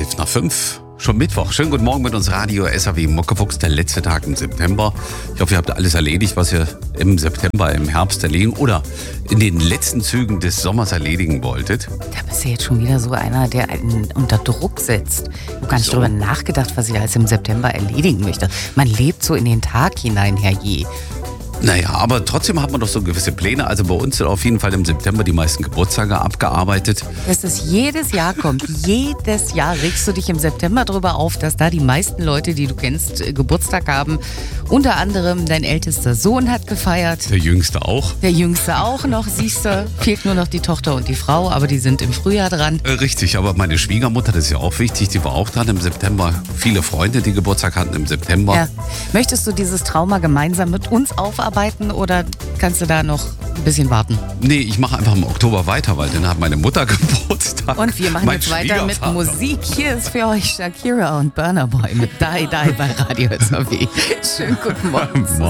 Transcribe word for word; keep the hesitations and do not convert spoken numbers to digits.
elf nach fünf. Schon Mittwoch. Schönen guten Morgen mit uns Radio S A W Muckefuchs, der letzte Tag im September. Ich hoffe, ihr habt alles erledigt, was ihr im September, im Herbst erledigen oder in den letzten Zügen des Sommers erledigen wolltet. Da bist du jetzt schon wieder so einer, der einen unter Druck setzt. Ich habe gar nicht So. drüber nachgedacht, was ich alles im September erledigen möchte. Man lebt so in den Tag hinein, herrje. Naja, aber trotzdem hat man doch so gewisse Pläne. Also bei uns sind auf jeden Fall im September die meisten Geburtstage abgearbeitet. Dass das jedes Jahr kommt. Jedes Jahr regst du dich im September darüber auf, dass da die meisten Leute, die du kennst, äh, Geburtstag haben. Unter anderem dein ältester Sohn hat gefeiert. Der Jüngste auch. Der Jüngste auch noch, siehst du. Fehlt nur noch die Tochter und die Frau, aber die sind im Frühjahr dran. Äh, Richtig, aber meine Schwiegermutter, das ist ja auch wichtig, die war auch dran im September. Viele Freunde, die Geburtstag hatten im September. Ja. Möchtest du dieses Trauma gemeinsam mit uns aufarbeiten oder kannst du da noch ein bisschen warten? Nee, ich mache einfach im Oktober weiter, weil dann hat meine Mutter Geburtstag. Und wir machen Mein jetzt weiter mit Schwiegervater. Musik. Hier ist für euch Shakira und Burna Boy mit Die Die bei Radio S A W. Schönen guten Morgen. Morgen.